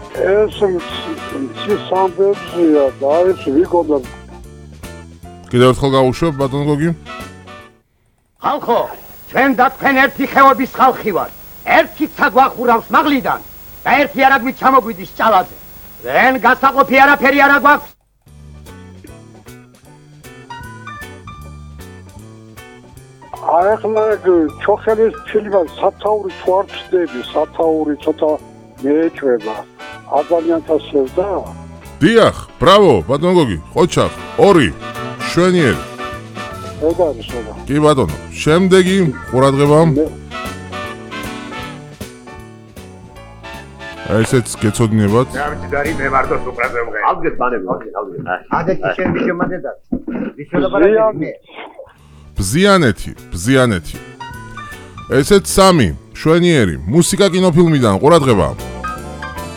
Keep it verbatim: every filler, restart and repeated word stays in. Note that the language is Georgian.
ეს ის სამბებია და ეს ვიგონდა. კიდევ ერთხელ გავუშვებ ბატონ გოგი. ხალხო, ჩვენ და თქვენ ერთი ხეობის ხალხი ვართ. ერთი საგვახურავს მაღლიდან და ერთი არაგვით ჩამოგვიდის ჭალაზე. რენ გასაყოფი არაფერი არა გვაქვს. ახლა ჩოხელის ფილმი სათაური თუ არ ვწდები, სათაური ცოტა მეეჭვება. ადამიანთა შევდა. დიახ, ბრავო, ბატონ გოგი, ყოჩახ, ორი, შვენიერი. ეგ არის რა. კი ბატონო, შემდეგი ყურადღება. ესეც გეცოდინებათ. რა ვიცი დარი მე მარტოს უკრაზე ვღე. ალგეთ ბანები, ალგეთ, ალგეთ. აგეთი შენ ვიშემადედად. ვიშველაპარაკე. ბზიანეთი, ბზიანეთი. ესეც სამი, შვენიერი, მუსიკა კინოფილმიდან ყურადღება.